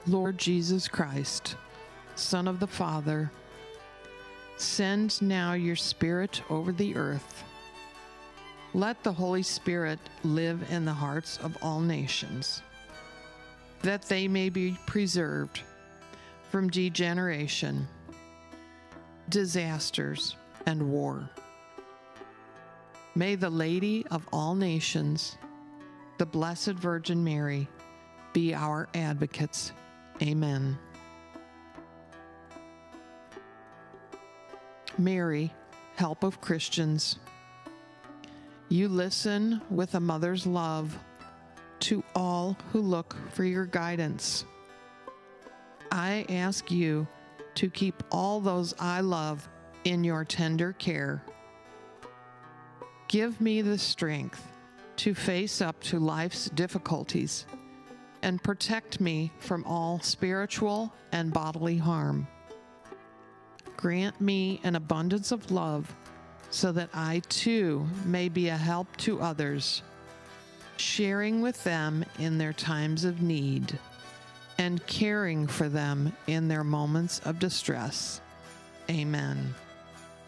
Lord Jesus Christ, Son of the Father, send now your Spirit over the earth. Let the Holy Spirit live in the hearts of all nations, that they may be preserved from degeneration, disasters, and war. May the Lady of all nations, the Blessed Virgin Mary, be our advocates. Amen. Mary, help of Christians, you listen with a mother's love to all who look for your guidance. I ask you to keep all those I love in your tender care. Give me the strength to face up to life's difficulties and protect me from all spiritual and bodily harm. Grant me an abundance of love so that I too may be a help to others, sharing with them in their times of need and caring for them in their moments of distress. Amen.